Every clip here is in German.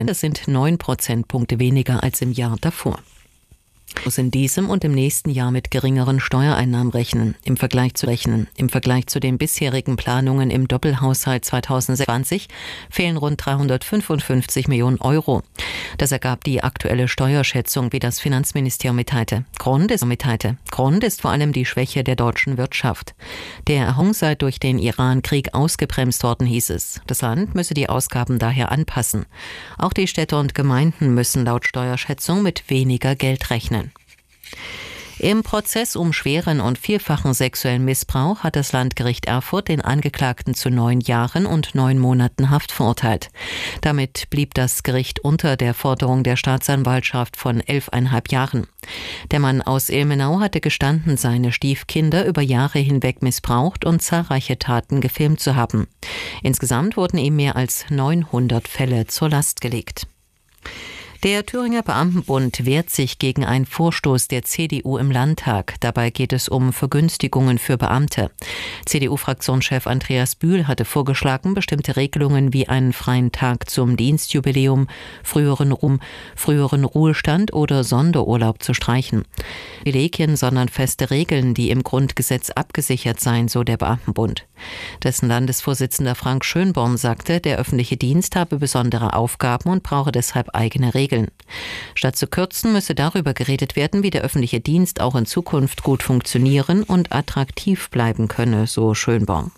Das sind 9 Prozentpunkte weniger als im Jahr davor. Muss in diesem und im nächsten Jahr mit geringeren Steuereinnahmen rechnen. Im Vergleich zu den bisherigen Planungen im Doppelhaushalt 2020 fehlen rund 355 Millionen Euro. Das ergab die aktuelle Steuerschätzung, wie das Finanzministerium mitteilte. Grund ist vor allem die Schwäche der deutschen Wirtschaft. Der Erhang sei durch den Iran-Krieg ausgebremst worden, hieß es. Das Land müsse die Ausgaben daher anpassen. Auch die Städte und Gemeinden müssen laut Steuerschätzung mit weniger Geld rechnen. Im Prozess um schweren und vielfachen sexuellen Missbrauch hat das Landgericht Erfurt den Angeklagten zu 9 Jahren und 9 Monaten Haft verurteilt. Damit blieb das Gericht unter der Forderung der Staatsanwaltschaft von 11,5 Jahren. Der Mann aus Ilmenau hatte gestanden, seine Stiefkinder über Jahre hinweg missbraucht und zahlreiche Taten gefilmt zu haben. Insgesamt wurden ihm mehr als 900 Fälle zur Last gelegt. Der Thüringer Beamtenbund wehrt sich gegen einen Vorstoß der CDU im Landtag. Dabei geht es um Vergünstigungen für Beamte. CDU-Fraktionschef Andreas Bühl hatte vorgeschlagen, bestimmte Regelungen wie einen freien Tag zum Dienstjubiläum, früheren Ruhestand oder Sonderurlaub zu streichen. Privilegien, sondern feste Regeln, die im Grundgesetz abgesichert seien, so der Beamtenbund. Dessen Landesvorsitzender Frank Schönborn sagte, der öffentliche Dienst habe besondere Aufgaben und brauche deshalb eigene Regeln. Statt zu kürzen, müsse darüber geredet werden, wie der öffentliche Dienst auch in Zukunft gut funktionieren und attraktiv bleiben könne, so Schönborn.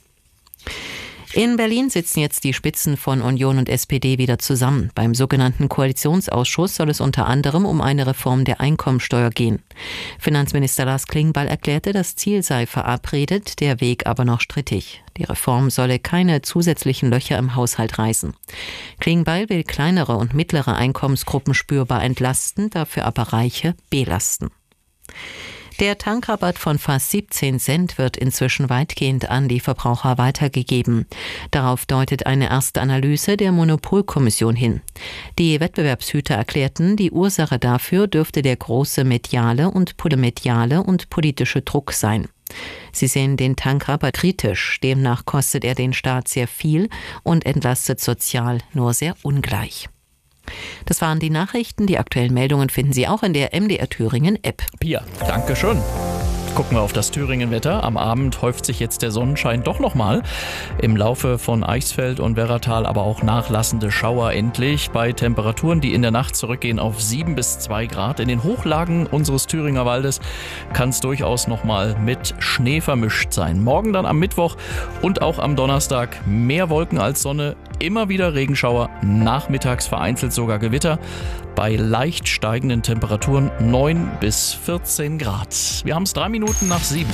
In Berlin sitzen jetzt die Spitzen von Union und SPD wieder zusammen. Beim sogenannten Koalitionsausschuss soll es unter anderem um eine Reform der Einkommensteuer gehen. Finanzminister Lars Klingbeil erklärte, das Ziel sei verabredet, der Weg aber noch strittig. Die Reform solle keine zusätzlichen Löcher im Haushalt reißen. Klingbeil will kleinere und mittlere Einkommensgruppen spürbar entlasten, dafür aber Reiche belasten. Der Tankrabatt von fast 17 Cent wird inzwischen weitgehend an die Verbraucher weitergegeben. Darauf deutet eine erste Analyse der Monopolkommission hin. Die Wettbewerbshüter erklärten, die Ursache dafür dürfte der große mediale und politische Druck sein. Sie sehen den Tankrabatt kritisch. Demnach kostet er den Staat sehr viel und entlastet sozial nur sehr ungleich. Das waren die Nachrichten. Die aktuellen Meldungen finden Sie auch in der MDR Thüringen App. Pia, danke schön. Gucken wir auf das Thüringen-Wetter. Am Abend häuft sich jetzt der Sonnenschein doch nochmal. Im Laufe von Eichsfeld und Werratal aber auch nachlassende Schauer endlich. Bei Temperaturen, die in der Nacht zurückgehen auf 7 bis 2 Grad. In den Hochlagen unseres Thüringer Waldes kann es durchaus nochmal mit Schnee vermischt sein. Morgen dann am Mittwoch und auch am Donnerstag mehr Wolken als Sonne. Immer wieder Regenschauer, nachmittags vereinzelt sogar Gewitter. Bei leicht steigenden Temperaturen 9 bis 14 Grad. Wir haben es 3 Minuten nach 7.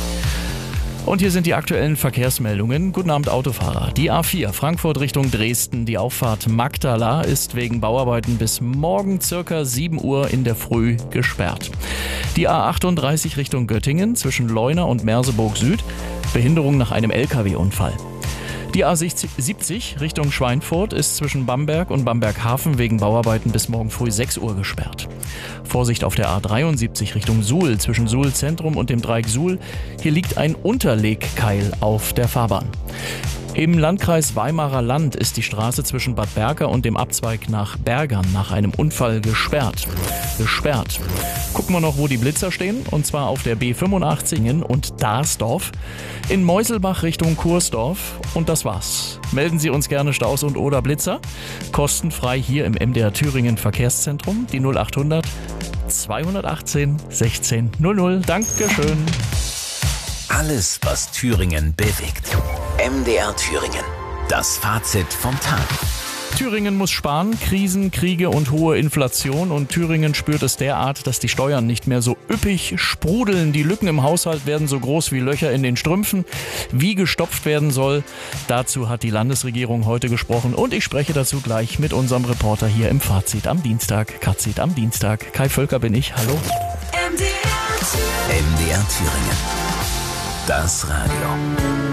Und hier sind die aktuellen Verkehrsmeldungen. Guten Abend, Autofahrer. Die A4 Frankfurt Richtung Dresden, die Auffahrt Magdala ist wegen Bauarbeiten bis morgen circa 7 Uhr in der Früh gesperrt. Die A38 Richtung Göttingen zwischen Leuna und Merseburg Süd, Behinderung nach einem LKW-Unfall. Die A70 Richtung Schweinfurt ist zwischen Bamberg und Bamberg-Hafen wegen Bauarbeiten bis morgen früh 6 Uhr gesperrt. Vorsicht auf der A73 Richtung Suhl zwischen Suhl Zentrum und dem Dreieck Suhl. Hier liegt ein Unterlegkeil auf der Fahrbahn. Im Landkreis Weimarer Land ist die Straße zwischen Bad Berka und dem Abzweig nach Bergern nach einem Unfall gesperrt. Gucken wir noch, wo die Blitzer stehen, und zwar auf der B85 und Darsdorf, in Meuselbach Richtung Kursdorf, und das war's. Melden Sie uns gerne Staus und oder Blitzer, kostenfrei hier im MDR Thüringen Verkehrszentrum, die 0800 218 16 00. Dankeschön. Alles, was Thüringen bewegt. MDR Thüringen. Das Fazit vom Tag. Thüringen muss sparen, Krisen, Kriege und hohe Inflation, und Thüringen spürt es derart, dass die Steuern nicht mehr so üppig sprudeln. Die Lücken im Haushalt werden so groß wie Löcher in den Strümpfen. Wie gestopft werden soll, dazu hat die Landesregierung heute gesprochen, und ich spreche dazu gleich mit unserem Reporter hier im Fazit am Dienstag. Fazit am Dienstag. Kai Völker bin ich. Hallo. MDR Thüringen. Das Radio.